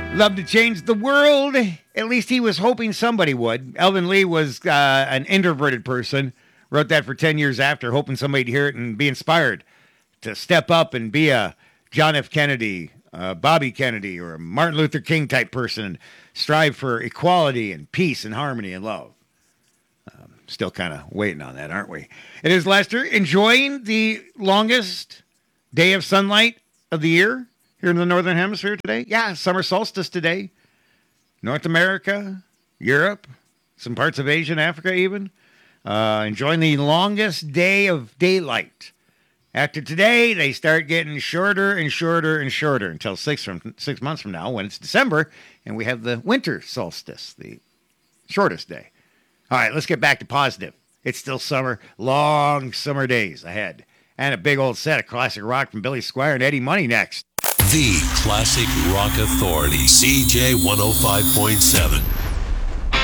Love to change the world. At least he was hoping somebody would. Elvin Lee was an introverted person. Wrote that for 10 years after, hoping somebody to hear it and be inspired to step up and be a John F. Kennedy, Bobby Kennedy, or a Martin Luther King type person and strive for equality and peace and harmony and love. Still kind of waiting on that, aren't we? It is Lester enjoying the longest day of sunlight of the year here in the Northern Hemisphere today. Yeah, summer solstice today. North America, Europe, some parts of Asia and Africa even. Enjoying the longest day of daylight. After today, they start getting shorter and shorter and shorter until 6 months from now when it's December and we have the winter solstice, the shortest day. All right, let's get back to positive. It's still summer, long summer days ahead. And a big old set of classic rock from Billy Squier and Eddie Money next. The Classic Rock Authority, CJ 105.7.